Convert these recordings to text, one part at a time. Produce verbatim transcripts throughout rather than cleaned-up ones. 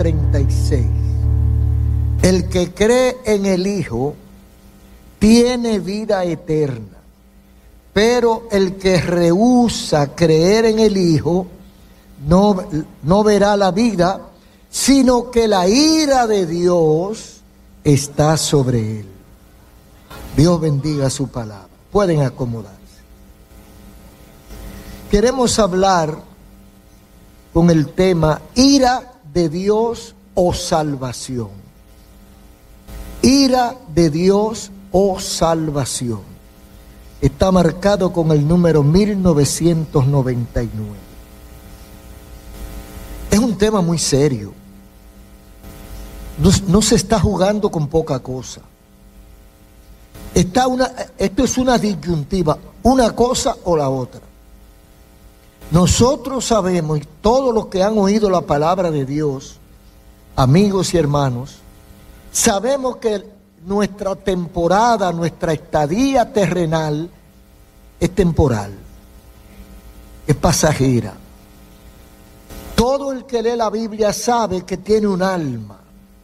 treinta y seis. El que cree en el Hijo tiene vida eterna, pero el que rehúsa creer en el Hijo no, no verá la vida, sino que la ira de Dios está sobre él. Dios bendiga su palabra. Pueden acomodarse. Queremos hablar con el tema ira de Dios o salvación. Ira de Dios o salvación. Está marcado con el número mil novecientos noventa y nueve. Es un tema muy serio. No, no se está jugando con poca cosa. Está una, esto es una disyuntiva, una cosa o la otra. Nosotros sabemos, y todos los que han oído la palabra de Dios, amigos y hermanos, sabemos que nuestra temporada, nuestra estadía terrenal es temporal, es pasajera. Todo el que lee la Biblia sabe que tiene un alma,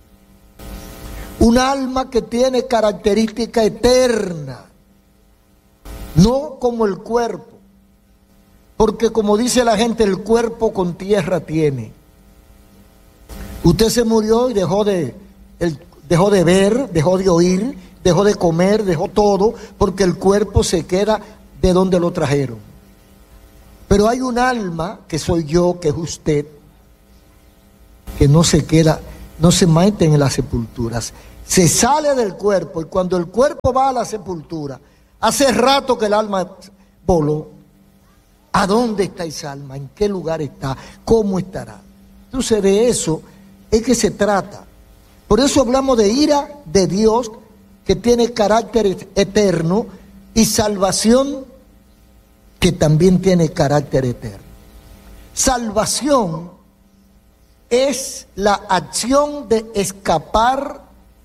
un alma que tiene característica eterna, no como el cuerpo, porque como dice la gente, el cuerpo con tierra tiene. Usted se murió y dejó de, el, dejó de ver, dejó de oír, dejó de comer, dejó todo, porque el cuerpo se queda de donde lo trajeron. Pero hay un alma, que soy yo, que es usted, que no se queda, no se mete en las sepulturas. Se sale del cuerpo, y cuando el cuerpo va a la sepultura, hace rato que el alma voló. ¿A dónde está esa alma? ¿En qué lugar está? ¿Cómo estará? Entonces de eso es que se trata. Por eso hablamos de ira de Dios, que tiene carácter eterno, y salvación, que también tiene carácter eterno. Salvación es la acción de escapar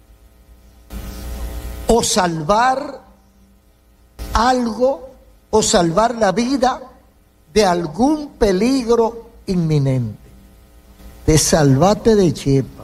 o salvar algo, o salvar la vida de algún peligro inminente. Te salvaste de chepa.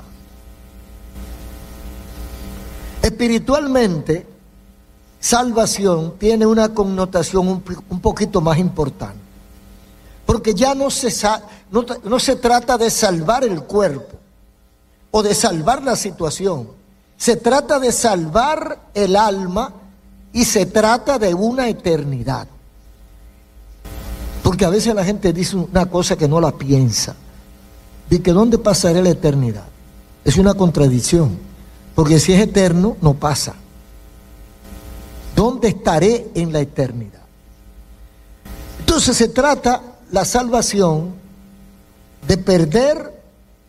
Espiritualmente, salvación tiene una connotación un, un poquito más importante, porque ya no se, no, no se trata de salvar el cuerpo o de salvar la situación, se trata de salvar el alma, y se trata de una eternidad. Porque a veces la gente dice una cosa que no la piensa, de que ¿dónde pasaré la eternidad? Es una contradicción, porque si es eterno, no pasa. ¿Dónde estaré en la eternidad? Entonces se trata la salvación de perder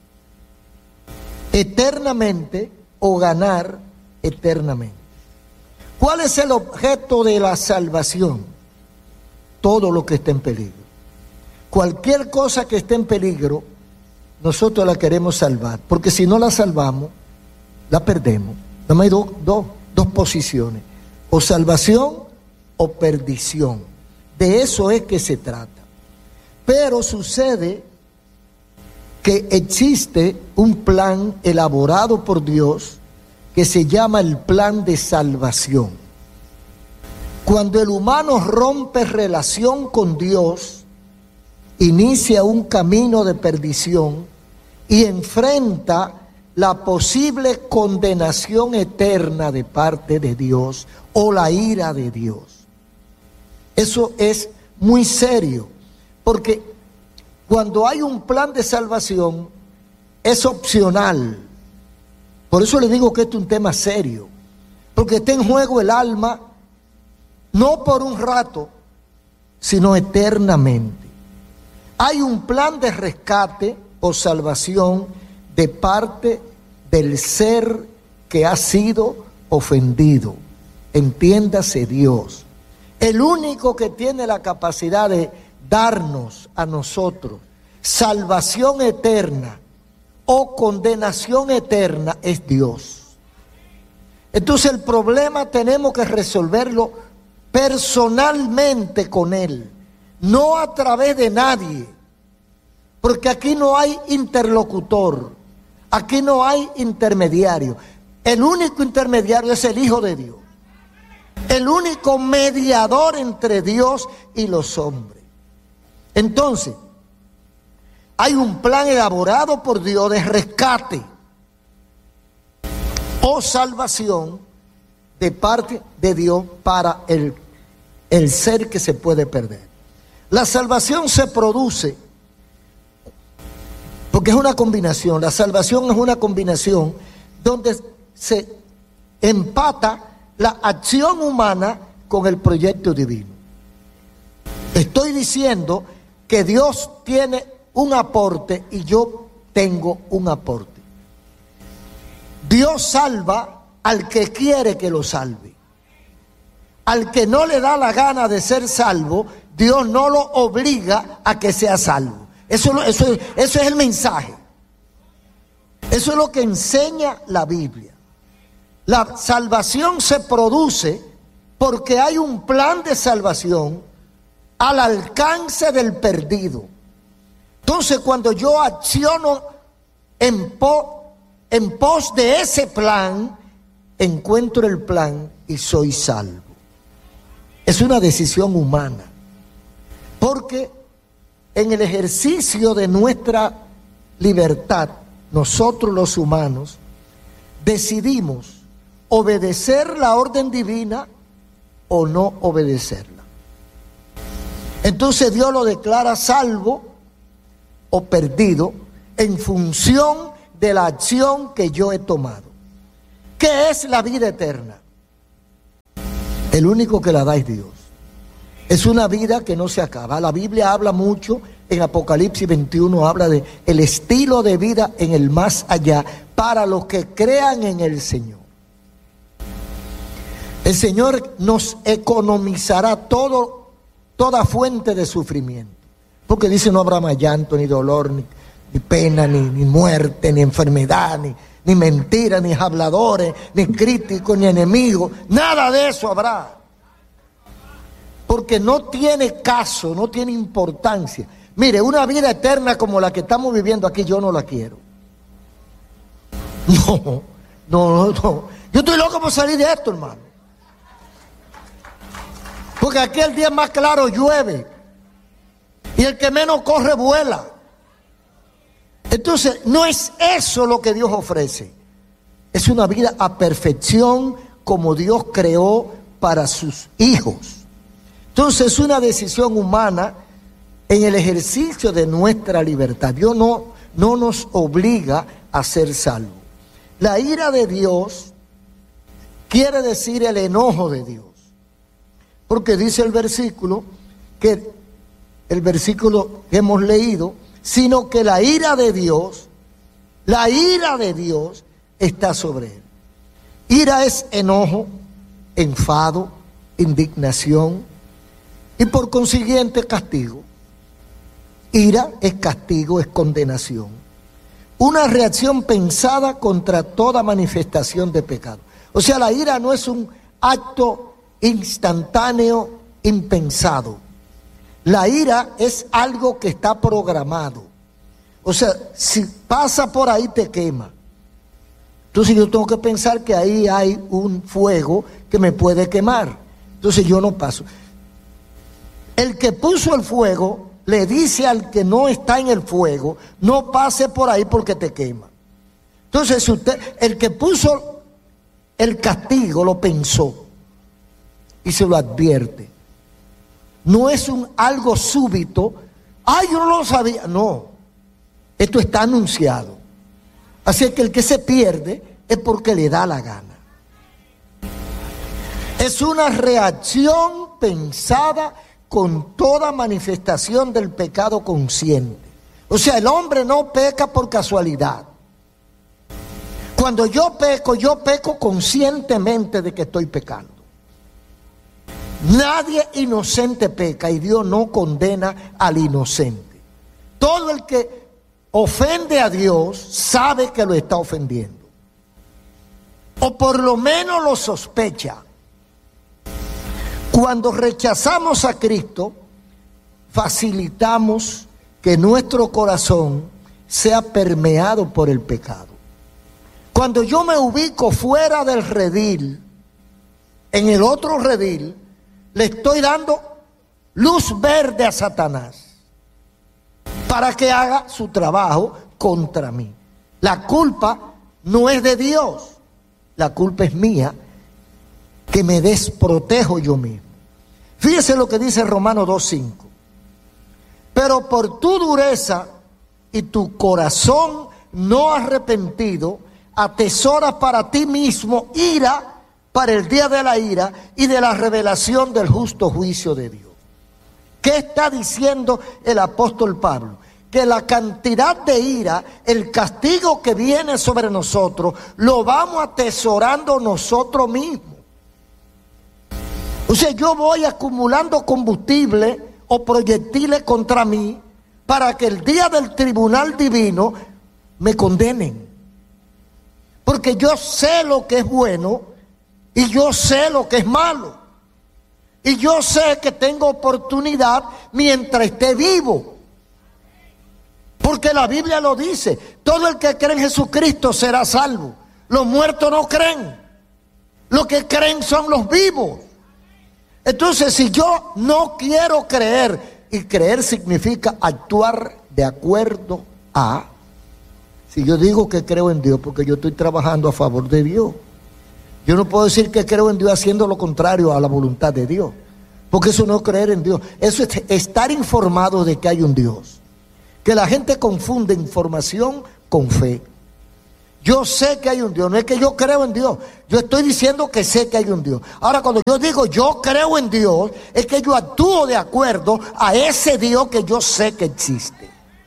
eternamente o ganar eternamente. ¿Cuál es el objeto de la salvación? Todo lo que esté en peligro. Cualquier cosa que esté en peligro, nosotros la queremos salvar, porque si no la salvamos, la perdemos. Nada más hay dos, dos, dos posiciones, o salvación o perdición. De eso es que se trata. Pero sucede que existe un plan elaborado por Dios que se llama el plan de salvación. Cuando el humano rompe relación con Dios, inicia un camino de perdición y enfrenta la posible condenación eterna de parte de Dios o la ira de Dios. Eso es muy serio, porque cuando hay un plan de salvación es opcional. Por eso le digo que esto es un tema serio, porque está en juego el alma, no por un rato, sino eternamente. Hay un plan de rescate o salvación de parte del ser que ha sido ofendido. Entiéndase Dios. El único que tiene la capacidad de darnos a nosotros salvación eterna o condenación eterna es Dios. Entonces el problema tenemos que resolverlo personalmente con Él, no a través de nadie, porque aquí no hay interlocutor, Aquí no hay intermediario. El único intermediario es el Hijo de Dios. El único mediador entre Dios y los hombres. Entonces, hay un plan elaborado por Dios de rescate o salvación de parte de Dios para el, el ser que se puede perder. La salvación se produce porque es una combinación. La salvación es una combinación donde se empata la acción humana con el proyecto divino. Estoy diciendo que Dios tiene un aporte y yo tengo un aporte. Dios salva al que quiere que lo salve. Al que no le da la gana de ser salvo, Dios no lo obliga a que sea salvo. Eso, eso, eso es el mensaje. Eso es lo que enseña la Biblia. La salvación se produce porque hay un plan de salvación al alcance del perdido. Entonces, cuando yo acciono en, po, en pos de ese plan, encuentro el plan y soy salvo. Es una decisión humana, porque en el ejercicio de nuestra libertad, nosotros los humanos decidimos obedecer la orden divina o no obedecerla. Entonces Dios lo declara salvo o perdido en función de la acción que yo he tomado. ¿Qué es la vida eterna? El único que la da es Dios. Es una vida que no se acaba. La Biblia habla mucho, en Apocalipsis veintiuno habla de el estilo de vida en el más allá para los que crean en el Señor. El Señor nos economizará todo, toda fuente de sufrimiento. Porque dice no habrá más llanto, ni dolor, ni, ni pena, ni, ni muerte, ni enfermedad, ni, ni mentira, ni habladores, ni críticos, ni enemigos. Nada de eso habrá. Porque no tiene caso, no tiene importancia. Mire, una vida eterna como la que estamos viviendo aquí, yo no la quiero. No, no, no. Yo estoy loco por salir de esto, hermano. Porque aquí el día más claro llueve. Y el que menos corre vuela. Entonces, no es eso lo que Dios ofrece. Es una vida a perfección como Dios creó para sus hijos. Entonces, es una decisión humana en el ejercicio de nuestra libertad. Dios no, no nos obliga a ser salvos. La ira de Dios quiere decir el enojo de Dios. Porque dice el versículo que el versículo que hemos leído, sino que la ira de Dios, la ira de Dios está sobre él. Ira es enojo, enfado, indignación y por consiguiente castigo. Ira es castigo, es condenación. Una reacción pensada contra toda manifestación de pecado. O sea, la ira no es un acto instantáneo, impensado. La ira es algo que está programado. O sea, si pasa por ahí te quema. Entonces yo tengo que pensar que ahí hay un fuego que me puede quemar. Entonces yo no paso. El que puso el fuego le dice al que no está en el fuego, no pase por ahí porque te quema. Entonces si usted, el que puso el castigo lo pensó y se lo advierte. No es un algo súbito. Ay, yo no lo sabía. No, esto está anunciado. Así que el que se pierde es porque le da la gana. Es una reacción pensada con toda manifestación del pecado consciente. O sea, el hombre no peca por casualidad. Cuando yo peco, yo peco conscientemente de que estoy pecando. Nadie inocente peca y Dios no condena al inocente. Todo el que ofende a Dios sabe que lo está ofendiendo. O por lo menos lo sospecha. Cuando rechazamos a Cristo, facilitamos que nuestro corazón sea permeado por el pecado. Cuando yo me ubico fuera del redil, en el otro redil, le estoy dando luz verde a Satanás para que haga su trabajo contra mí. La culpa no es de Dios, la culpa es mía, que me desprotejo yo mismo. Fíjese lo que dice Romanos dos cinco. Pero por tu dureza y tu corazón no arrepentido, atesoras para ti mismo ira para el día de la ira y de la revelación del justo juicio de Dios. ¿Qué está diciendo el apóstol Pablo? Que la cantidad de ira, el castigo que viene sobre nosotros, lo vamos atesorando nosotros mismos. O sea, yo voy acumulando combustible o proyectiles contra mí para que el día del tribunal divino me condenen. Porque yo sé lo que es bueno y yo sé lo que es malo. Y yo sé que tengo oportunidad mientras esté vivo. Porque la Biblia lo dice, todo el que cree en Jesucristo será salvo. Los muertos no creen. Los que creen son los vivos. Entonces, si yo no quiero creer, y creer significa actuar de acuerdo a, si yo digo que creo en Dios, porque yo estoy trabajando a favor de Dios. Yo no puedo decir que creo en Dios haciendo lo contrario a la voluntad de Dios, porque eso no es creer en Dios, eso es estar informado de que hay un Dios. Que la gente confunde información con fe. Yo sé que hay un Dios, no es que yo creo en Dios, yo estoy diciendo que sé que hay un Dios. Ahora, cuando yo digo yo creo en Dios, es que yo actúo de acuerdo a ese Dios que yo sé que existe.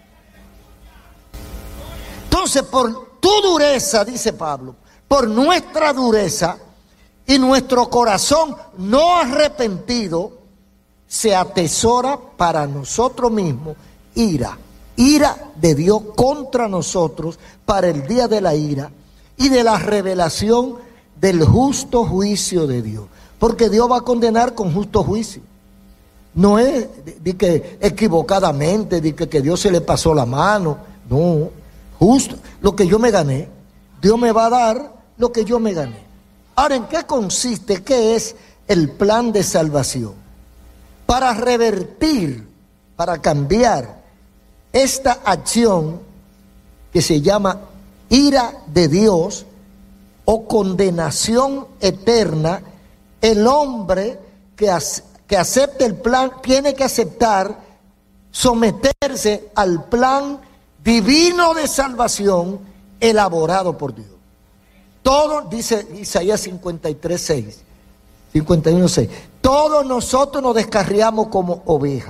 Entonces, por tu dureza, dice Pablo, por nuestra dureza y nuestro corazón no arrepentido, se atesora para nosotros mismos ira. Ira de Dios contra nosotros para el día de la ira y de la revelación del justo juicio de Dios. Porque Dios va a condenar con justo juicio. No es de, de que equivocadamente, de que, que Dios se le pasó la mano. No, justo lo que yo me gané, Dios me va a dar lo que yo me gané. Ahora, ¿en qué consiste? ¿Qué es el plan de salvación? Para revertir, para cambiar esta acción que se llama ira de Dios o condenación eterna, el hombre que, que acepte el plan tiene que aceptar someterse al plan divino de salvación elaborado por Dios. Todo, dice Isaías cincuenta y tres, seis, cincuenta y uno, seis, todos nosotros nos descarriamos como ovejas.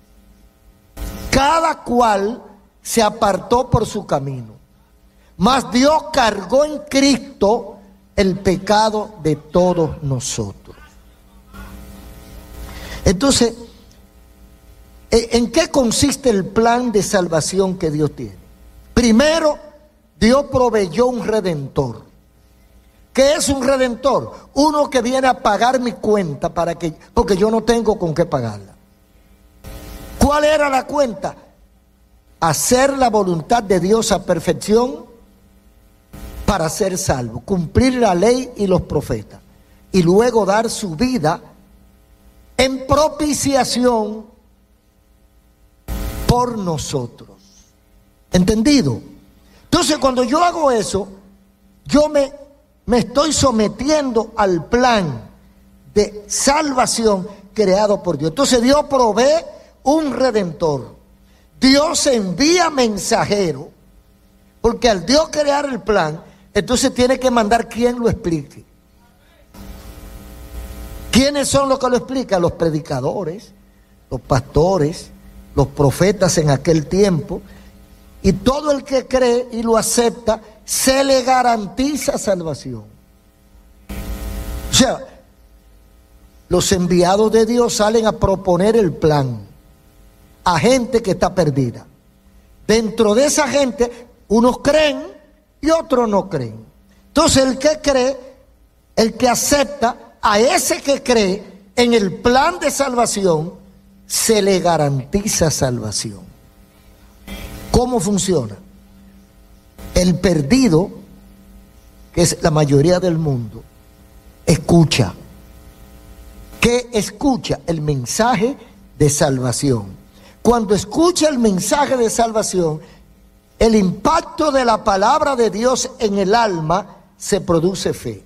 Cada cual se apartó por su camino, mas Dios cargó en Cristo el pecado de todos nosotros. Entonces, ¿en qué consiste el plan de salvación que Dios tiene? Primero, Dios proveyó un redentor. ¿Qué es un redentor? Uno que viene a pagar mi cuenta para que, porque yo no tengo con qué pagarla. ¿Cuál era la cuenta? Hacer la voluntad de Dios a perfección para ser salvo, cumplir la ley y los profetas, y luego dar su vida en propiciación por nosotros. ¿Entendido? Entonces, cuando yo hago eso, yo me, me estoy sometiendo al plan de salvación creado por Dios. Entonces, Dios provee un redentor. Dios envía mensajero, porque al Dios crear el plan, entonces tiene que mandar quien lo explique. ¿Quiénes son los que lo explican? Los predicadores, los pastores, los profetas en aquel tiempo, y todo el que cree y lo acepta, se le garantiza salvación. O sea, los enviados de Dios salen a proponer el plan a gente que está perdida. Dentro de esa gente, unos creen y otros no creen. Entonces, el que cree, el que acepta, a ese que cree en el plan de salvación, se le garantiza salvación. ¿Cómo funciona? El perdido que es la mayoría del mundo, escucha. ¿Qué escucha? El mensaje de salvación. Cuando escucha el mensaje de salvación, el impacto de la palabra de Dios en el alma se produce fe.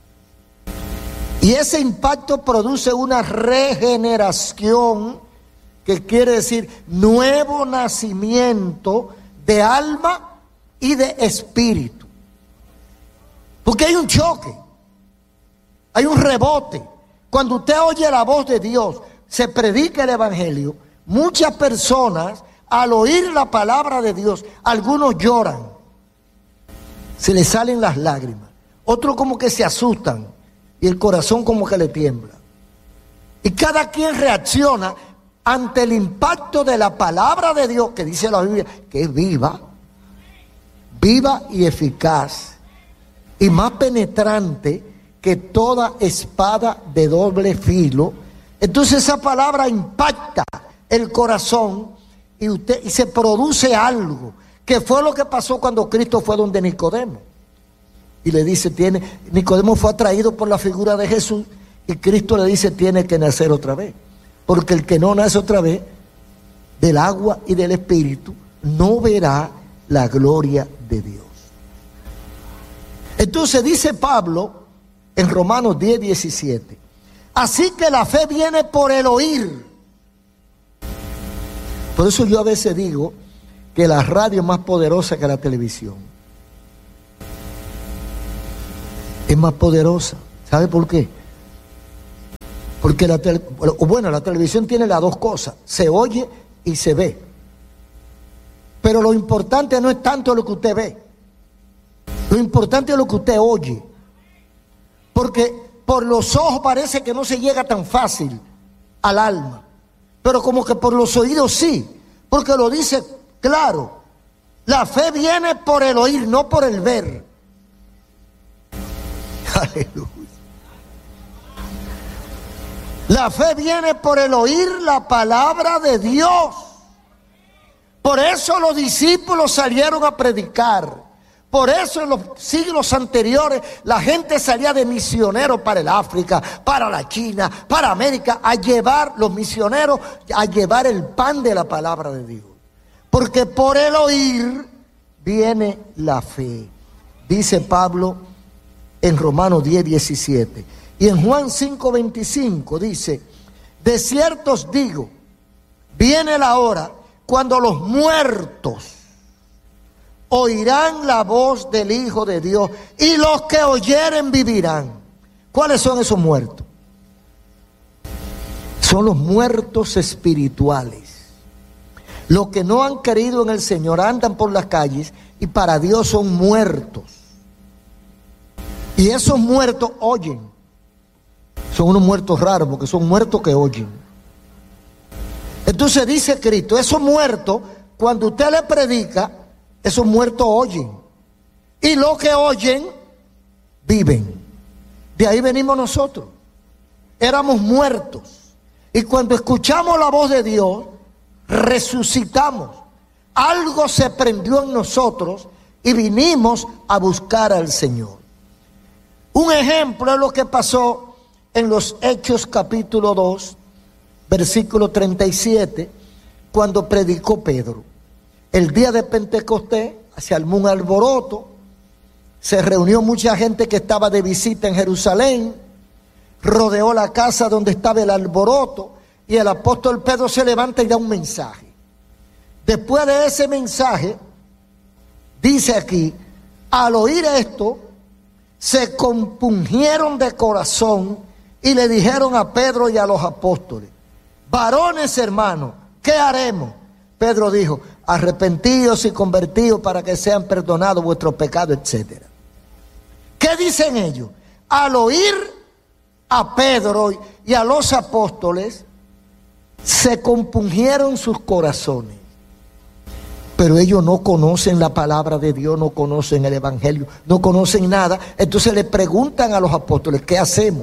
Y ese impacto produce una regeneración, que quiere decir nuevo nacimiento de alma y de espíritu. Porque hay un choque, hay un rebote. Cuando usted oye la voz de Dios, se predica el evangelio, muchas personas al oír la palabra de Dios, algunos lloran, se les salen las lágrimas, otros como que se asustan y el corazón como que le tiembla. Y cada quien reacciona ante el impacto de la palabra de Dios, que dice la Biblia, que es viva, viva y eficaz, y más penetrante que toda espada de doble filo. Entonces esa palabra impacta el corazón y, usted, y se produce algo, que fue lo que pasó cuando Cristo fue donde Nicodemo. Y le dice, tiene, Nicodemo fue atraído por la figura de Jesús, y Cristo le dice, tiene que nacer otra vez. Porque el que no nace otra vez del agua y del espíritu no verá la gloria de Dios. Entonces dice Pablo en Romanos diez, diecisiete, así que la fe viene por el oír. Por eso yo a veces digo que la radio es más poderosa que la televisión. Es más poderosa. ¿Sabe por qué? Porque la, tele, bueno, la televisión tiene las dos cosas, se oye y se ve. Pero lo importante no es tanto lo que usted ve, lo importante es lo que usted oye. Porque por los ojos parece que no se llega tan fácil al alma, pero como que por los oídos sí, porque lo dice claro, la fe viene por el oír, no por el ver. Aleluya. La fe viene por el oír la palabra de Dios. Por eso los discípulos salieron a predicar. Por eso en los siglos anteriores la gente salía de misioneros para el África, para la China, para América, a llevar, los misioneros, a llevar el pan de la palabra de Dios. Porque por el oír viene la fe. Dice Pablo en Romanos diez, diecisiete. Y en Juan cinco, veinticinco dice, de cierto os digo, viene la hora cuando los muertos oirán la voz del Hijo de Dios, y los que oyeren vivirán. ¿Cuáles son esos muertos? Son los muertos espirituales. Los que no han creído en el Señor andan por las calles y para Dios son muertos. Y esos muertos oyen. Son unos muertos raros porque son muertos que oyen. Entonces dice Cristo, esos muertos, cuando usted le predica, esos muertos oyen. Y los que oyen, viven. De ahí venimos nosotros. Éramos muertos. Y cuando escuchamos la voz de Dios, resucitamos. Algo se prendió en nosotros y vinimos a buscar al Señor. Un ejemplo es lo que pasó en los Hechos capítulo dos, versículo treinta y siete, cuando predicó Pedro. El día de Pentecostés se armó un alboroto, se reunió mucha gente que estaba de visita en Jerusalén, rodeó la casa donde estaba el alboroto, y el apóstol Pedro se levanta y da un mensaje. Después de ese mensaje, dice aquí, al oír esto, se compungieron de corazón y le dijeron a Pedro y a los apóstoles, varones hermanos, ¿qué haremos? Pedro dijo, arrepentidos y convertidos para que sean perdonados vuestros pecados, etcétera. ¿Qué dicen ellos? Al oír a Pedro y a los apóstoles, se compungieron sus corazones. Pero ellos no conocen la palabra de Dios, no conocen el evangelio, no conocen nada. Entonces le preguntan a los apóstoles, ¿qué hacemos?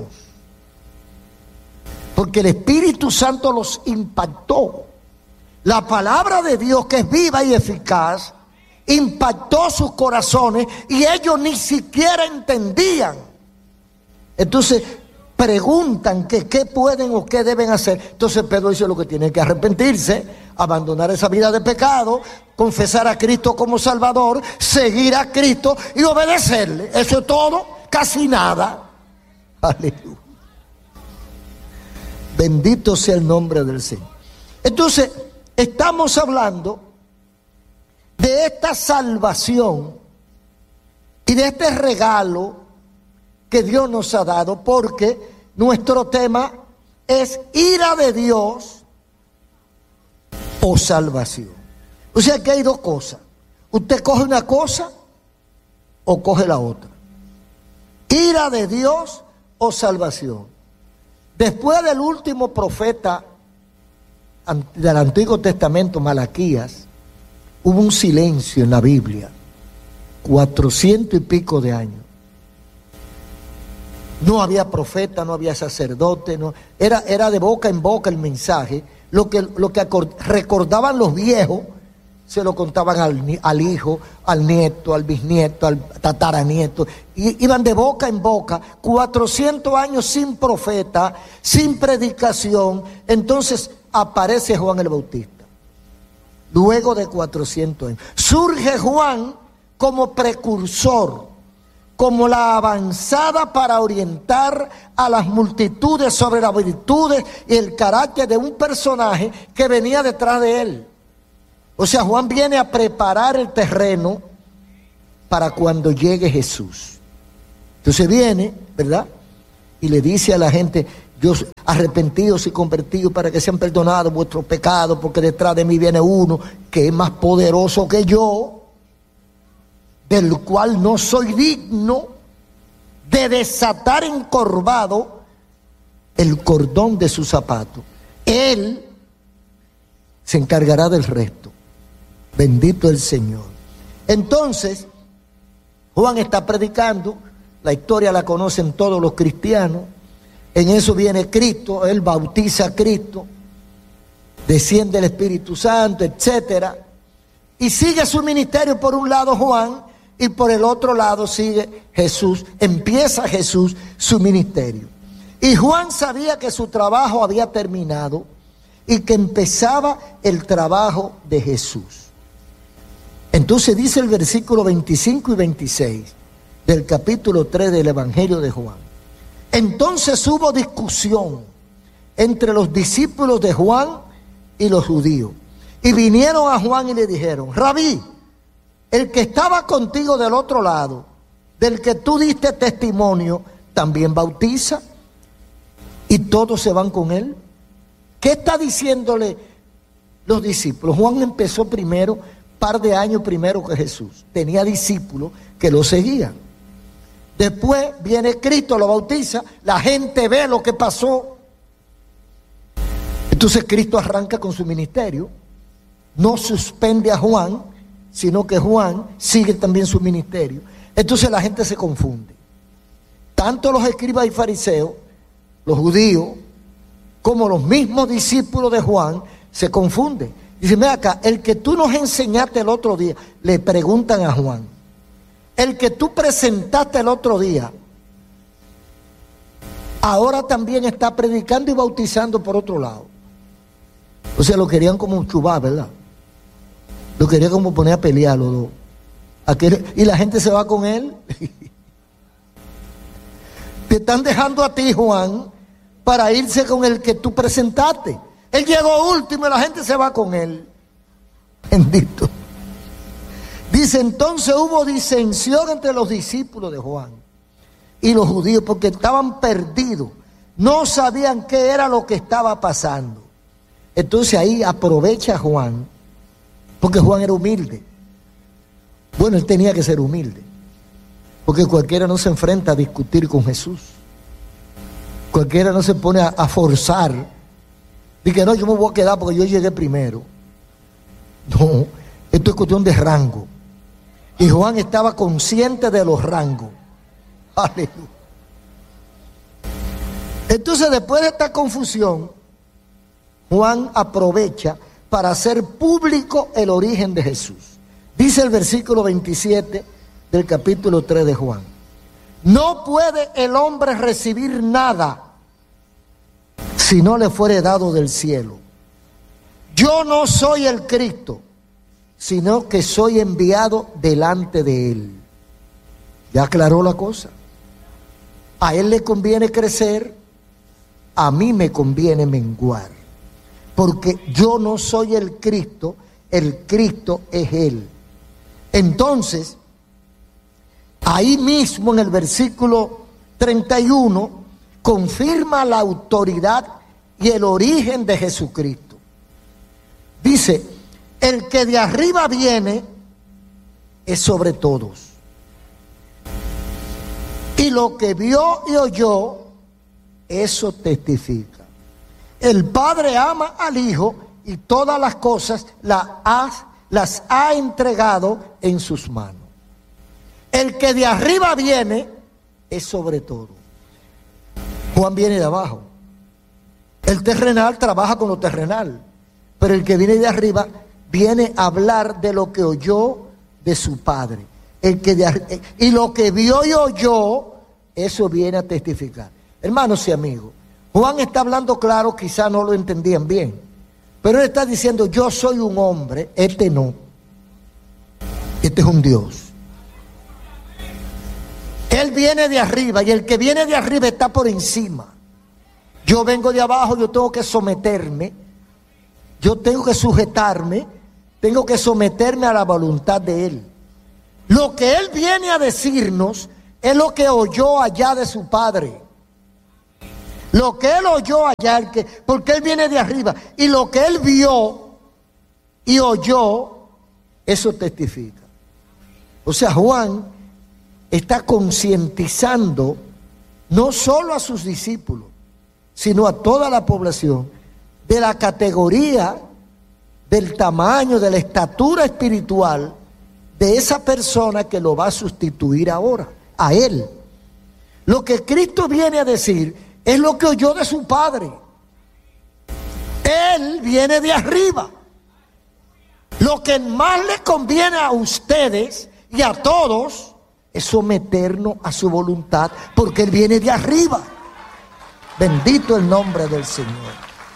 Porque el Espíritu Santo los impactó. La palabra de Dios, que es viva y eficaz, impactó sus corazones y ellos ni siquiera entendían. Entonces preguntan que qué pueden o qué deben hacer. Entonces Pedro dice lo que tienen que arrepentirse, abandonar esa vida de pecado, confesar a Cristo como Salvador, seguir a Cristo y obedecerle. Eso es todo, casi nada. Aleluya. Bendito sea el nombre del Señor. Entonces estamos hablando de esta salvación y de este regalo que Dios nos ha dado, porque nuestro tema es ira de Dios o salvación. O sea que hay dos cosas. Usted coge una cosa o coge la otra. Ira de Dios o salvación. Después del último profeta del Antiguo Testamento, Malaquías, hubo un silencio en la Biblia, cuatrocientos y pico de años. No había profeta, no había sacerdote, no, era, era de boca en boca el mensaje. Lo que, lo que recordaban los viejos, se lo contaban al, al hijo, al nieto, al bisnieto, al tataranieto. Y iban de boca en boca, cuatrocientos años sin profeta, sin predicación. Entonces aparece Juan el Bautista. Luego de cuatrocientos años. Surge Juan como precursor, como la avanzada para orientar a las multitudes sobre las virtudes y el carácter de un personaje que venía detrás de él. O sea, Juan viene a preparar el terreno para cuando llegue Jesús. Entonces viene, ¿verdad? Y le dice a la gente: Dios, arrepentidos y convertidos para que sean perdonados vuestros pecados, porque detrás de mí viene uno que es más poderoso que yo, del cual no soy digno de desatar encorvado el cordón de su zapato. Él se encargará del resto. Bendito el Señor. Entonces, Juan está predicando, la historia la conocen todos los cristianos. En eso viene Cristo, él bautiza a Cristo, desciende el Espíritu Santo, etcétera. Y sigue su ministerio por un lado Juan, y por el otro lado sigue Jesús. Empieza Jesús su ministerio. Y Juan sabía que su trabajo había terminado y que empezaba el trabajo de Jesús. Entonces dice el versículo veinticinco y veintiséis del capítulo tres del Evangelio de Juan. Entonces hubo discusión entre los discípulos de Juan y los judíos. Y vinieron a Juan y le dijeron: Rabí, el que estaba contigo del otro lado, del que tú diste testimonio, también bautiza, y todos se van con él. ¿Qué está diciéndole los discípulos? Juan empezó primero, par de años primero que Jesús. Tenía discípulos que lo seguían. Después viene Cristo, lo bautiza, la gente ve lo que pasó. Entonces Cristo arranca con su ministerio, no suspende a Juan, sino que Juan sigue también su ministerio. Entonces la gente se confunde. Tanto los escribas y fariseos, los judíos, como los mismos discípulos de Juan, se confunden. Dicen: ve acá, el que tú nos enseñaste el otro día, le preguntan a Juan, el que tú presentaste el otro día, ahora también está predicando y bautizando por otro lado. O sea, lo querían como un chubá, ¿verdad? Lo quería como poner a pelear los dos. Aquel, y la gente se va con él. Te están dejando a ti, Juan, para irse con el que tú presentaste. Él llegó último y la gente se va con él. Bendito. Dice: entonces hubo disensión entre los discípulos de Juan y los judíos, porque estaban perdidos. No sabían qué era lo que estaba pasando. Entonces ahí aprovecha Juan, porque Juan era humilde. Bueno, él tenía que ser humilde, porque cualquiera no se enfrenta a discutir con Jesús. Cualquiera no se pone a, a forzar. Dice: no, yo me voy a quedar porque yo llegué primero. No, esto es cuestión de rango. Y Juan estaba consciente de los rangos. Aleluya. Entonces, después de esta confusión, Juan aprovecha para hacer público el origen de Jesús. Dice el versículo veintisiete del capítulo tres de Juan: no puede el hombre recibir nada si no le fuere dado del cielo. Yo no soy el Cristo, sino que soy enviado delante de él. Ya aclaró la cosa. A él le conviene crecer, a mí me conviene menguar. Porque yo no soy el Cristo, el Cristo es él. Entonces, ahí mismo en el versículo treinta y uno, confirma la autoridad y el origen de Jesucristo. Dice, el que de arriba viene es sobre todos. Y lo que vio y oyó, eso testifica. El Padre ama al Hijo y todas las cosas las ha, las ha entregado en sus manos. El que de arriba viene es sobre todo. Juan viene de abajo. El terrenal trabaja con lo terrenal, pero el que viene de arriba viene a hablar de lo que oyó de su Padre. El que de, y lo que vio y oyó, eso viene a testificar. Hermanos y amigos, Juan está hablando claro, quizá no lo entendían bien, pero él está diciendo, yo soy un hombre, este no. Este es un Dios. Él viene de arriba y el que viene de arriba está por encima. Yo vengo de abajo, yo tengo que someterme, yo tengo que sujetarme, tengo que someterme a la voluntad de Él. Lo que Él viene a decirnos es lo que oyó allá de su Padre. Lo que Él oyó allá, el que, porque Él viene de arriba, y lo que Él vio y oyó, eso testifica. O sea, Juan está concientizando no solo a sus discípulos, sino a toda la población de la categoría, del tamaño, de la estatura espiritual de esa persona que lo va a sustituir ahora, a Él. Lo que Cristo viene a decir es lo que oyó de su Padre. Él viene de arriba. Lo que más le conviene a ustedes y a todos es someternos a su voluntad, porque Él viene de arriba. Bendito el nombre del Señor.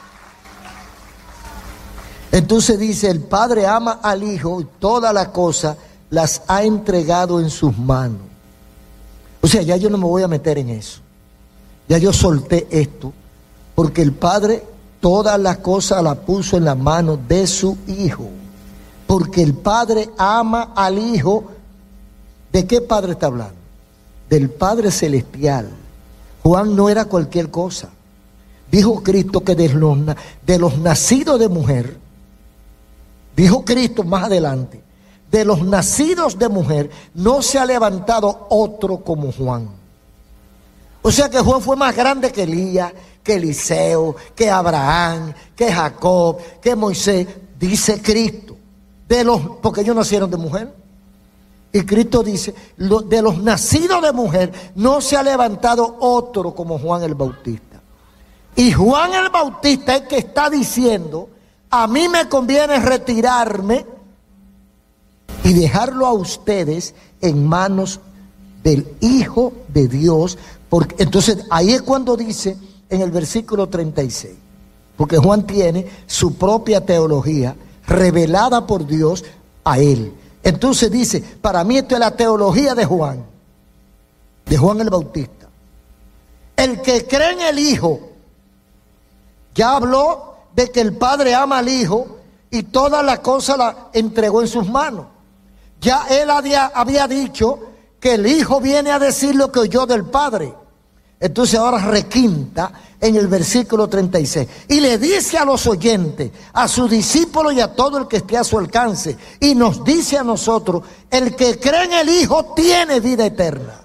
Entonces dice, el Padre ama al Hijo y todas las cosas las ha entregado en sus manos. O sea, ya yo no me voy a meter en eso. Ya yo solté esto, porque el Padre todas las cosas las puso en las manos de su Hijo. Porque el Padre ama al Hijo. ¿De qué Padre está hablando? Del Padre Celestial. Juan no era cualquier cosa. Dijo Cristo que de los, de los nacidos de mujer, dijo Cristo más adelante, de los nacidos de mujer no se ha levantado otro como Juan. O sea que Juan fue más grande que Elías, que Eliseo, que Abraham, que Jacob, que Moisés, dice Cristo. De los, porque ellos nacieron de mujer. Y Cristo dice, lo, de los nacidos de mujer no se ha levantado otro como Juan el Bautista. Y Juan el Bautista es que está diciendo, a mí me conviene retirarme y dejarlo a ustedes en manos del Hijo de Dios. Porque entonces ahí es cuando dice en el versículo treinta y seis, porque Juan tiene su propia teología revelada por Dios a él. Entonces dice, para mí esto es la teología de Juan, de Juan el Bautista. El que cree en el Hijo, ya habló de que el Padre ama al Hijo y todas las cosas las entregó en sus manos. Ya él había, había dicho que el Hijo viene a decir lo que oyó del Padre. Entonces ahora requinta en el versículo treinta y seis. Y le dice a los oyentes, a sus discípulos y a todo el que esté a su alcance. Y nos dice a nosotros, el que cree en el Hijo tiene vida eterna.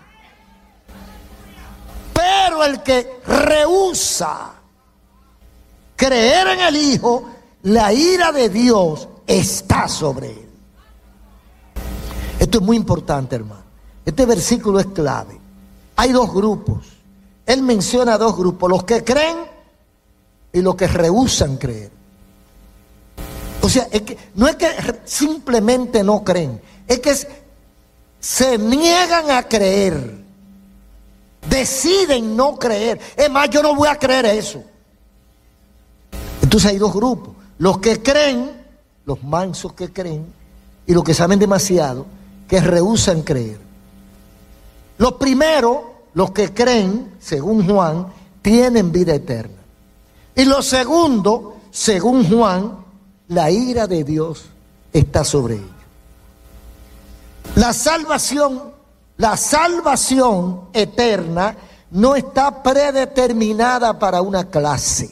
Pero el que rehúsa creer en el Hijo, la ira de Dios está sobre él. Esto es muy importante, hermano. Este versículo es clave. Hay dos grupos. Él menciona dos grupos, los que creen y los que rehúsan creer. O sea, es que, no es que simplemente no creen, es que se niegan a creer. Deciden no creer. Es más, yo no voy a creer eso. Entonces hay dos grupos. Los que creen, los mansos que creen, y los que saben demasiado, que rehúsan creer. Los primeros, los que creen, según Juan, tienen vida eterna. Y los segundos, según Juan, la ira de Dios está sobre ellos. La salvación, la salvación eterna no está predeterminada para una clase.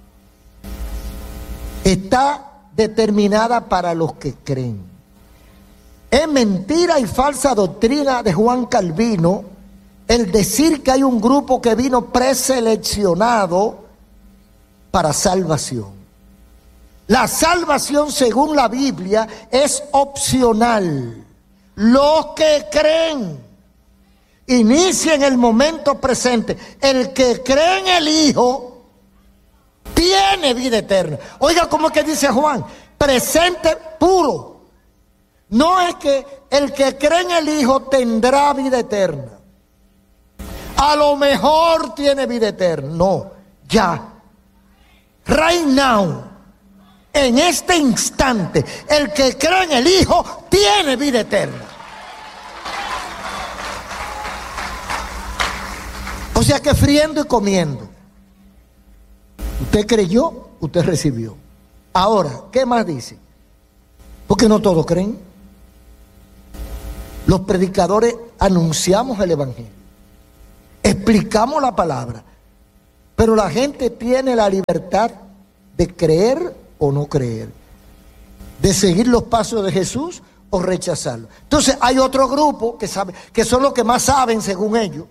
Está determinada para los que creen. Es mentira y falsa doctrina de Juan Calvino el decir que hay un grupo que vino preseleccionado para salvación. La salvación, según la Biblia, es opcional. Los que creen, inicia en el momento presente. El que cree en el Hijo tiene vida eterna. Oiga, ¿cómo es que dice Juan? Presente puro. No es que el que cree en el Hijo tendrá vida eterna. A lo mejor tiene vida eterna. No, ya. Right now. En este instante, el que cree en el Hijo tiene vida eterna. O sea que friendo y comiendo. Usted creyó, usted recibió. Ahora, ¿qué más dice? Porque no todos creen. Los predicadores anunciamos el Evangelio, explicamos la palabra, pero la gente tiene la libertad de creer o no creer, de seguir los pasos de Jesús o rechazarlo. Entonces hay otro grupo que sabe, que son los que más saben según ellos,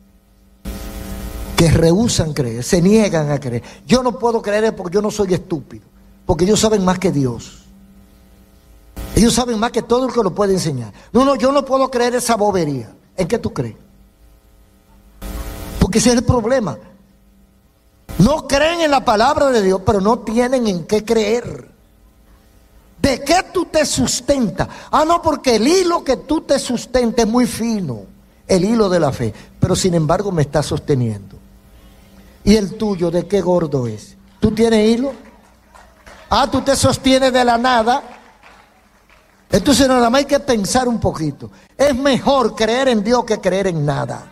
que rehúsan creer, se niegan a creer. Yo no puedo creer porque yo no soy estúpido, porque ellos saben más que Dios. Ellos saben más que todo el que lo puede enseñar. No, no, yo no puedo creer esa bobería. ¿En qué tú crees? Porque ese es el problema. No creen en la palabra de Dios, pero no tienen en qué creer. ¿De qué tú te sustentas? Ah, no, porque el hilo que tú te sustentas es muy fino, el hilo de la fe, pero sin embargo me está sosteniendo. ¿Y el tuyo de qué gordo es? ¿Tú tienes hilo? Ah, tú te sostienes de la nada. Entonces nada más hay que pensar un poquito. Es mejor creer en Dios que creer en nada.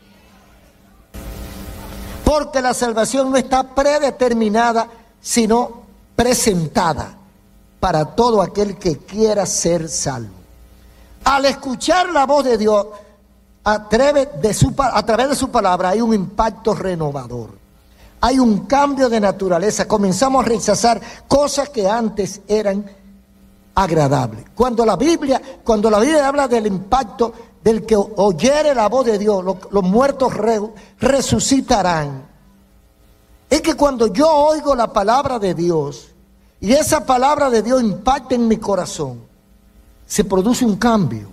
Porque la salvación no está predeterminada, sino presentada para todo aquel que quiera ser salvo. Al escuchar la voz de Dios a través de su, a través de su palabra hay un impacto renovador. Hay un cambio de naturaleza. Comenzamos a rechazar cosas que antes eran agradables. Cuando la Biblia, cuando la Biblia habla del impacto del que oyere la voz de Dios, los, los muertos re, resucitarán. Es que cuando yo oigo la palabra de Dios y esa palabra de Dios impacta en mi corazón, se produce un cambio.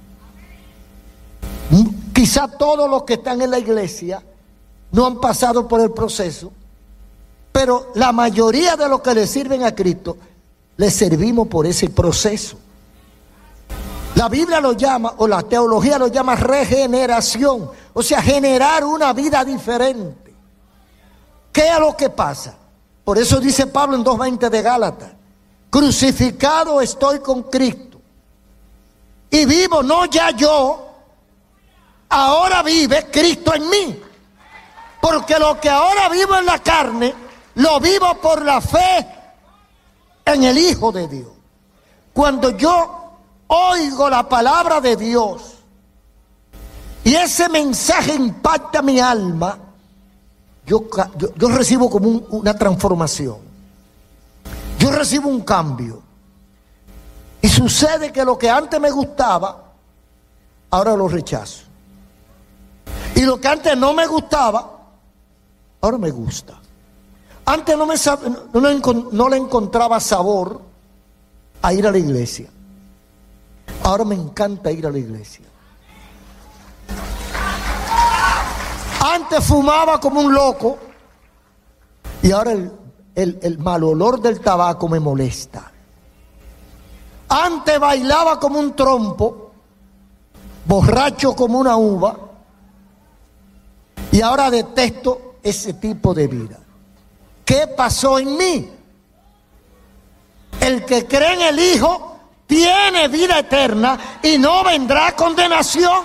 Quizá todos los que están en la iglesia no han pasado por el proceso, pero la mayoría de los que le sirven a Cristo, le servimos por ese proceso. La Biblia lo llama, o la teología lo llama regeneración, o sea, generar una vida diferente. ¿Qué es lo que pasa? Por eso dice Pablo en dos veinte de Gálatas: crucificado estoy con Cristo, y vivo no ya yo, ahora vive Cristo en mí. Porque lo que ahora vivo en la carne, lo vivo por la fe en el Hijo de Dios. Cuando yo oigo la palabra de Dios y ese mensaje impacta mi alma, yo, yo, yo recibo como un, una transformación. Yo recibo un cambio. Y sucede que lo que antes me gustaba, ahora lo rechazo. Y lo que antes no me gustaba, ahora me gusta. Antes no, me, no, no, no le encontraba sabor a ir a la iglesia. Ahora me encanta ir a la iglesia. Antes fumaba como un loco y ahora el, el, el mal olor del tabaco me molesta. Antes bailaba como un trompo, borracho como una uva, y ahora detesto ese tipo de vida. ¿Qué pasó en mí? El que cree en el Hijo tiene vida eterna y no vendrá condenación.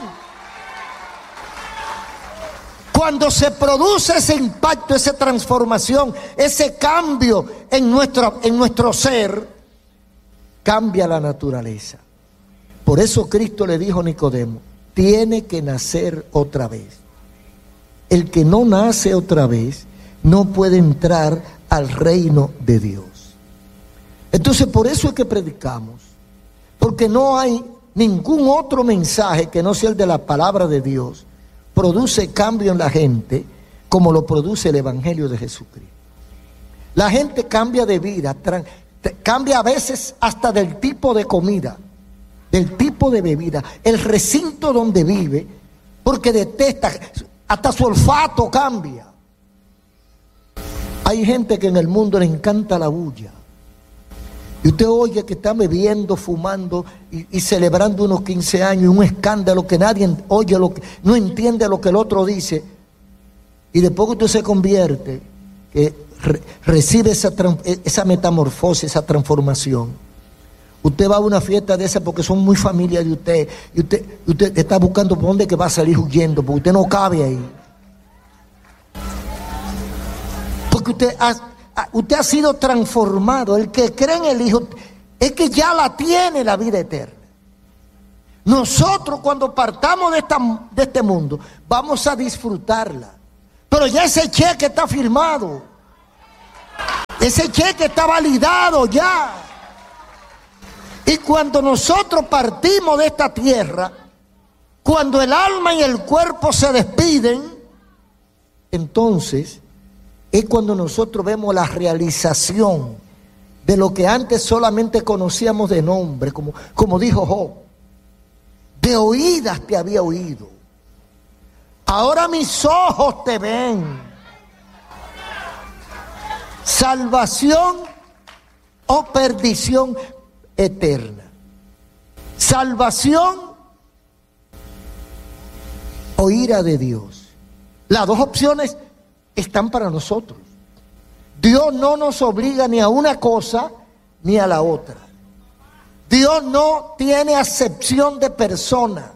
Cuando se produce ese impacto, esa transformación, ese cambio en nuestro, en nuestro ser, cambia la naturaleza. Por eso Cristo le dijo a Nicodemo, tiene que nacer otra vez. El que no nace otra vez no puede entrar al reino de Dios. Entonces por eso es que predicamos, porque no hay ningún otro mensaje que no sea el de la palabra de Dios, produce cambio en la gente como lo produce el Evangelio de Jesucristo. La gente cambia de vida, cambia a veces hasta del tipo de comida, del tipo de bebida, el recinto donde vive, porque detesta, hasta su olfato cambia. Hay gente que en el mundo le encanta la bulla. Y usted oye que está bebiendo, fumando y, y celebrando unos quince años y un escándalo que nadie oye, lo que, no entiende lo que el otro dice. Y después que usted se convierte, que re, recibe esa, esa metamorfosis, esa transformación. Usted va a una fiesta de esa porque son muy familia de usted. Y usted, usted está buscando por dónde que va a salir huyendo, porque usted no cabe ahí. Porque usted ha... Usted ha sido transformado. El que cree en el Hijo es que ya la tiene la vida eterna. Nosotros cuando partamos de, esta, de este mundo vamos a disfrutarla. Pero ya ese cheque está firmado. Ese cheque está validado ya. Y cuando nosotros partimos de esta tierra, cuando el alma y el cuerpo se despiden, entonces es cuando nosotros vemos la realización de lo que antes solamente conocíamos de nombre, como, como dijo Job. De oídas te había oído, ahora mis ojos te ven. Salvación o perdición eterna. Salvación o ira de Dios. Las dos opciones están para nosotros. Dios no nos obliga ni a una cosa ni a la otra. Dios no tiene acepción de personas.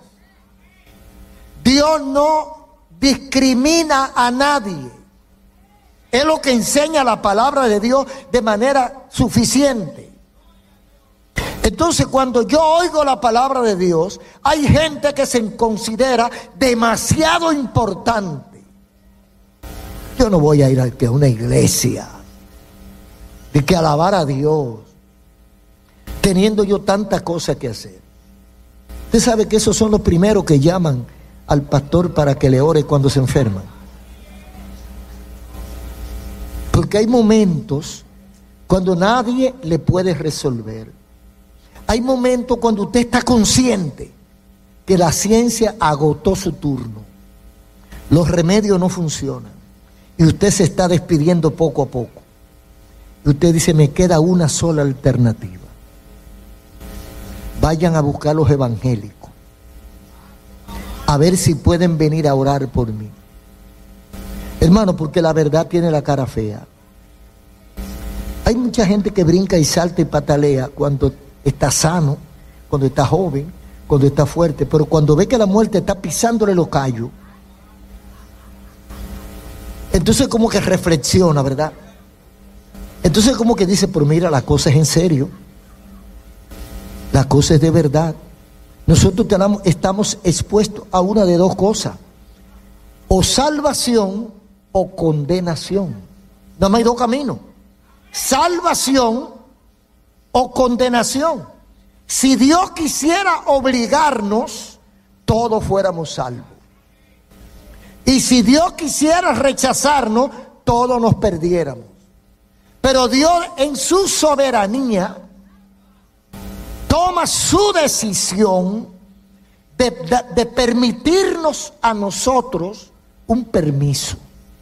Dios no discrimina a nadie. Es lo que enseña la palabra de Dios de manera suficiente. Entonces, cuando yo oigo la palabra de Dios, hay gente que se considera demasiado importante. Yo no voy a ir a, a una iglesia de que alabar a Dios, teniendo yo tanta cosa que hacer. Usted sabe que esos son los primeros que llaman al pastor para que le ore cuando se enferman. Porque hay momentos cuando nadie le puede resolver. Hay momentos cuando usted está consciente que la ciencia agotó su turno. Los remedios no funcionan. Y usted se está despidiendo poco a poco. Y usted dice, me queda una sola alternativa. Vayan a buscar los evangélicos. A ver si pueden venir a orar por mí. Hermano, porque la verdad tiene la cara fea. Hay mucha gente que brinca y salta y patalea cuando está sano, cuando está joven, cuando está fuerte. Pero cuando ve que la muerte está pisándole los callos, entonces como que reflexiona, ¿verdad? Entonces como que dice, pero mira, la cosa es en serio. La cosa es de verdad. Nosotros tenemos, estamos expuestos a una de dos cosas. O salvación o condenación. Nada más hay dos caminos. Salvación o condenación. Si Dios quisiera obligarnos, todos fuéramos salvos. Y si Dios quisiera rechazarnos, todos nos perdiéramos. Pero Dios en su soberanía toma su decisión de, de, de permitirnos a nosotros un permiso.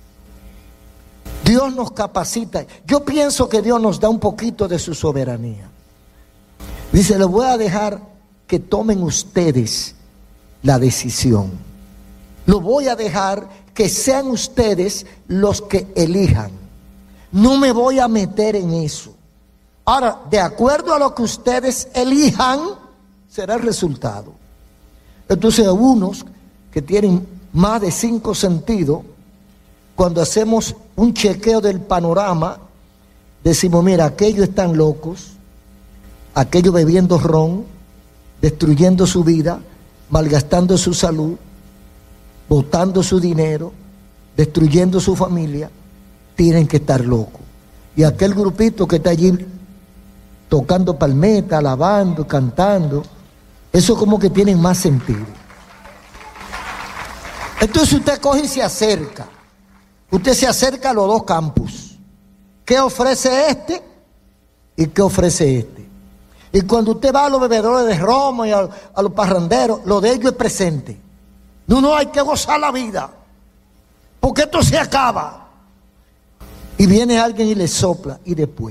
Dios nos capacita. Yo pienso que Dios nos da un poquito de su soberanía. Dice, les voy a dejar que tomen ustedes la decisión. Lo voy a dejar que sean ustedes los que elijan. No me voy a meter en eso. Ahora, de acuerdo a lo que ustedes elijan, será el resultado. Entonces, unos que tienen más de cinco sentidos, cuando hacemos un chequeo del panorama, decimos, mira, aquellos están locos, aquellos bebiendo ron, destruyendo su vida, malgastando su salud, botando su dinero, destruyendo su familia, tienen que estar locos. Y aquel grupito que está allí tocando palmeta, alabando, cantando, eso como que tienen más sentido. Entonces usted coge y se acerca. Usted se acerca a los dos campus. ¿Qué ofrece este y qué ofrece este? Y cuando usted va a los bebedores de romo y a, a los parranderos, lo de ellos es presente. No, no, hay que gozar la vida, porque esto se acaba. Y viene alguien y le sopla, y después.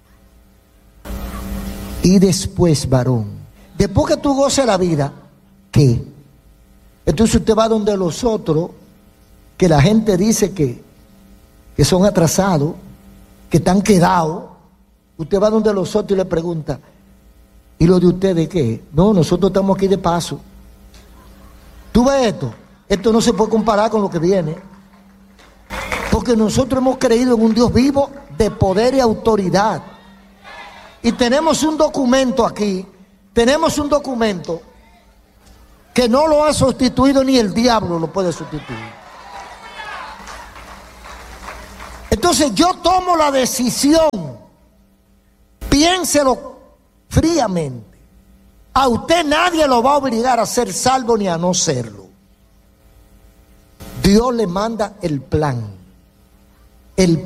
Y después, varón, después que tú goces la vida, ¿qué? Entonces usted va donde los otros, que la gente dice que, que son atrasados, que están quedados. Usted va donde los otros y le pregunta, ¿y lo de ustedes qué? No, nosotros estamos aquí de paso. ¿Tú ves esto? Esto no se puede comparar con lo que viene. Porque nosotros hemos creído en un Dios vivo de poder y autoridad. Y tenemos un documento aquí, tenemos un documento que no lo ha sustituido ni el diablo lo puede sustituir. Entonces yo tomo la decisión, piénselo fríamente. A usted nadie lo va a obligar a ser salvo ni a no serlo. Dios le manda el plan. El